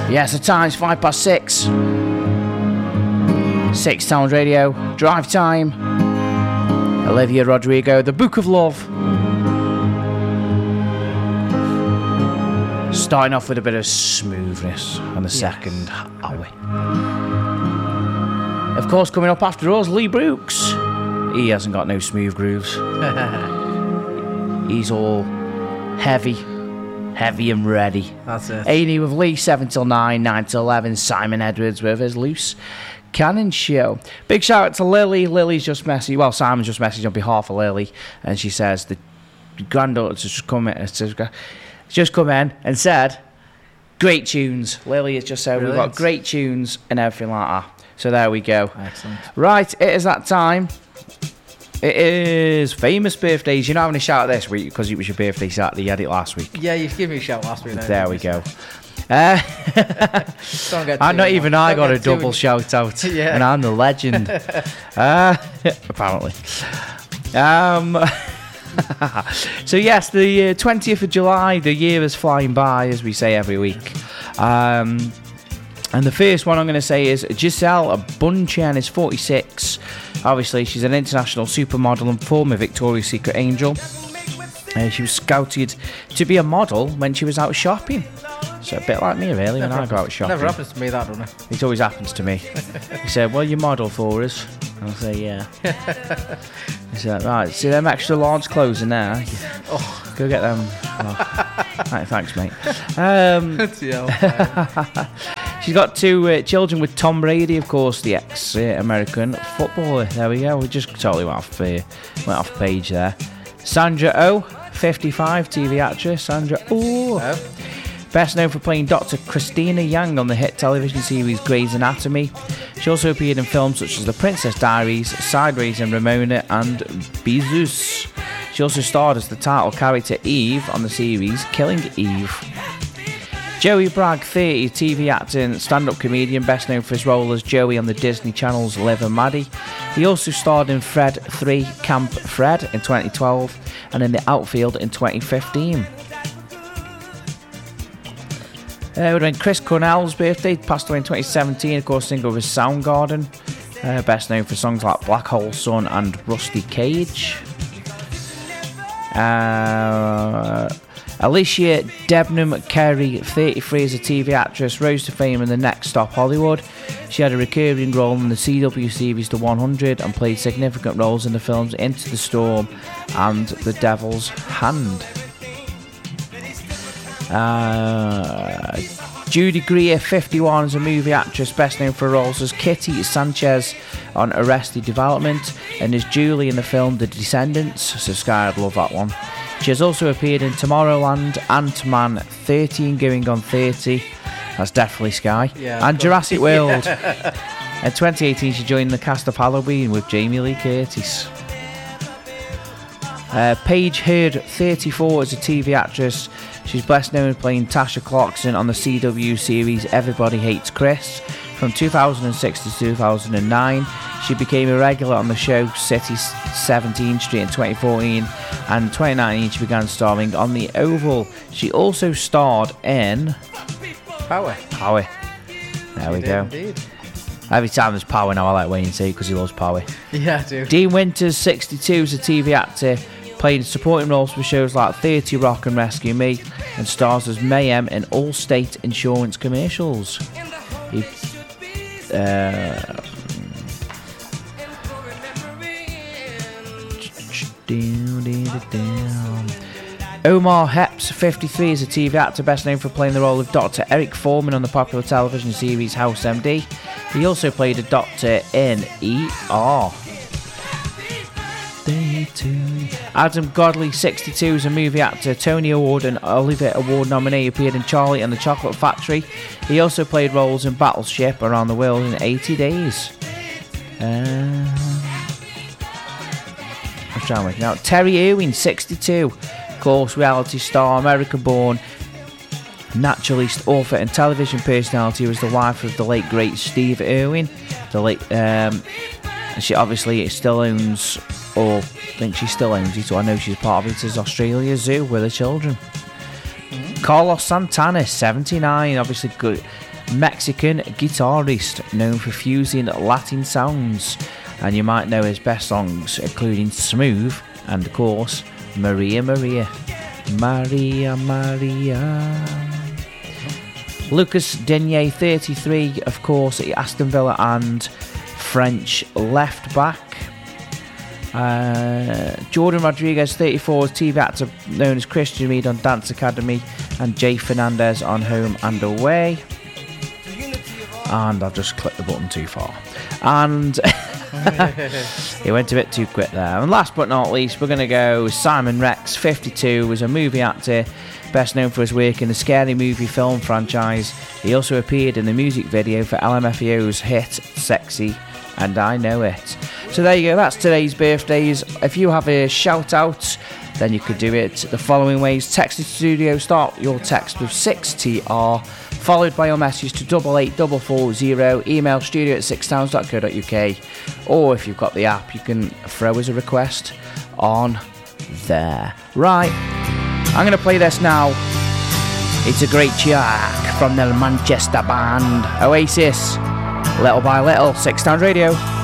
Yes, the time's 6:05. 6 Sounds Radio, Drive Time. Olivia Rodrigo, The Book of Love. Starting off with a bit of smoothness on the second hour. Of course, coming up after us, Lee Brooks. He hasn't got no smooth grooves. He's all heavy and ready. That's it. A&E with Lee, 7 till 9, 9 till 11. Simon Edwards with his Loose Cannon Show. Big shout out to Lily. Lily's just messaged. Well, Simon's just messaged on behalf of Lily, and she says the granddaughter's just come in and said, great tunes. Lily has just said, Brilliant. We've got great tunes and everything like that. So there we go. Excellent. Right, it is that time. It is famous birthdays. You're not having a shout out this week because it was your birthday Saturday. You had it last week. Yeah, you gave me a shout last week. There we go. I got a double shout out. Yeah. And I'm the legend. Apparently. So yes, the 20th of July, the year is flying by, as we say every week. And the first one I'm going to say is Giselle Bunchen is 46. Obviously, she's an international supermodel and former Victoria's Secret angel. She was scouted to be a model when she was out shopping. So a bit like me, really, when I go out shopping. Never happens to me, that, doesn't it? It always happens to me. He said, well, you model for us. I'll say, yeah. He said, right, see them extra large clothes in there? Oh. Go get them. Oh. Right, thanks, mate. She's got 2 children with Tom Brady, of course, the ex-American footballer. There we go. We just totally went off page there. Sandra Oh, 55, TV actress. Sandra Oh. Best known for playing Dr. Christina Yang on the hit television series Grey's Anatomy. She also appeared in films such as The Princess Diaries, Sideways and Ramona, and Bezus. She also starred as the title character Eve on the series Killing Eve. Joey Bragg, 30, TV actor and stand-up comedian, best known for his role as Joey on the Disney Channel's Liv and Maddie. He also starred in Fred 3 Camp Fred in 2012 and in The Outfield in 2015. It would have been Chris Cornell's birthday, passed away in 2017, of course, singer with Soundgarden. Best known for songs like Black Hole Sun and Rusty Cage. Alicia Debnam Carey, 33, is a TV actress, rose to fame in The Next Stop Hollywood. She had a recurring role in the CW series The 100 and played significant roles in the films Into the Storm and The Devil's Hand. Judy Greer, 51, is a movie actress best known for roles as Kitty Sanchez on Arrested Development and as Julie in the film The Descendants, so Sky, I'd love that one. She has also appeared in Tomorrowland, Ant-Man 13 Going on 30, that's definitely Sky, and Jurassic World. In 2018 she joined the cast of Halloween with Jamie Lee Curtis. Paige Hurd, 34, is a TV actress. She's best known for playing Tasha Clarkson on the CW series Everybody Hates Chris. From 2006 to 2009, she became a regular on the show City 17th Street in 2014, and in 2019 she began starring on The Oval. She also starred in Power. There we go. Indeed. Every time there's Power now, I like Wayne C because he loves Power. Yeah, I do. Dean Winters, 62, is a TV actor, playing supporting roles for shows like 30 Rock and Rescue Me, and stars as Mayhem in Allstate insurance commercials. Omar Epps, 53, is a TV actor best known for playing the role of Dr. Eric Foreman on the popular television series House MD. He also played a doctor in ER. Adam Godley, 62, is a movie actor, Tony Award and Olivier Award nominee, appeared in Charlie and the Chocolate Factory. He also played roles in Battleship Around the World in 80 Days. I'm trying to work it out. Terry Irwin, 62, of course, reality star, American-born naturalist, author and television personality, who was the wife of the late great Steve Irwin. She obviously still owns, or I think she still owns it, so I know she's part of it, as Australia Zoo with her children. Carlos Santana, 79, obviously good, Mexican guitarist known for fusing Latin sounds, and you might know his best songs including Smooth and of course Maria Maria. Maria Maria. Lucas Digne, 33, of course, Aston Villa and French left back. Jordan Rodriguez, 34, TV actor known as Christian Reed on Dance Academy, and Jay Fernandez on Home and Away. And I've just clicked the button too far. And it went a bit too quick there. And last but not least, we're going to go Simon Rex, 52, was a movie actor, best known for his work in the Scary Movie film franchise. He also appeared in the music video for LMFAO's hit Sexy and I Know It. So there you go, that's today's birthdays. If you have a shout out, then you could do it the following ways. Text the studio, start your text with 6TR, followed by your message to 88440, email studio@sixtowns.co.uk, or if you've got the app, you can throw us a request on there. Right, I'm going to play this now. It's a great track from the Manchester band Oasis, Little by Little, Six Towns Radio.